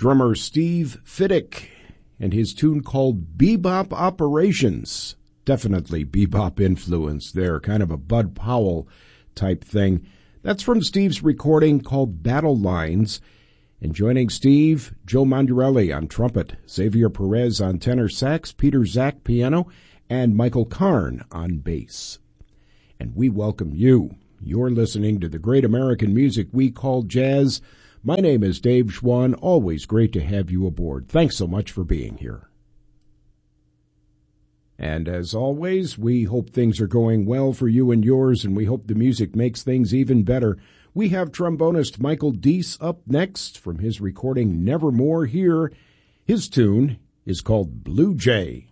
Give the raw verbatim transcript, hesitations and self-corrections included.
drummer Steve Fiddick and his tune called Bebop Operations. Definitely bebop influence there, kind of a Bud Powell type thing. That's from Steve's recording called Battle Lines. And joining Steve, Joe Mondurelli on trumpet, Xavier Perez on tenor sax, Peter Zach piano, and Michael Karn on bass. And we welcome you. You're listening to the great American music we call jazz. My name is Dave Schwann. Always great to have you aboard. Thanks so much for being here. And as always, we hope things are going well for you and yours, and we hope the music makes things even better. We have trombonist Michael Deese up next from his recording Nevermore here. His tune is called Blue Jay.